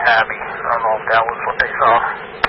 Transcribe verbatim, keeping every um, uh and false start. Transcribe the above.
Abbey. I don't know if that was what they saw.